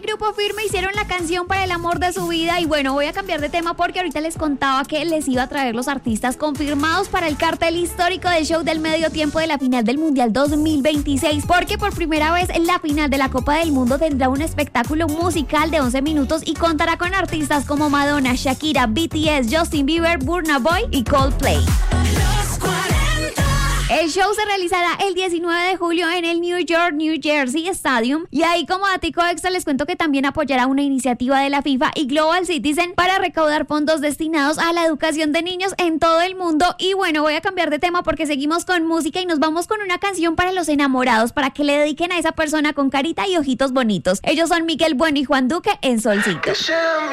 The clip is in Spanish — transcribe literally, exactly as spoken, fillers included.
Grupo Firme hicieron la canción para el amor de su vida y bueno, voy a cambiar de tema porque ahorita les contaba que les iba a traer los artistas confirmados para el cartel histórico del show del medio tiempo de la final del Mundial dos mil veintiséis, porque por primera vez en la final de la Copa del Mundo tendrá un espectáculo musical de once minutos y contará con artistas como Madonna, Shakira, B T S, Justin Bieber, Burna Boy y Coldplay. El show se realizará el diecinueve de julio en el New York, New Jersey Stadium. Y ahí como datico extra les cuento que también apoyará una iniciativa de la FIFA y Global Citizen para recaudar fondos destinados a la educación de niños en todo el mundo. Y bueno, voy a cambiar de tema porque seguimos con música y nos vamos con una canción para los enamorados, para que le dediquen a esa persona con carita y ojitos bonitos. Ellos son Miguel Bueno y Juan Duque en Solcito.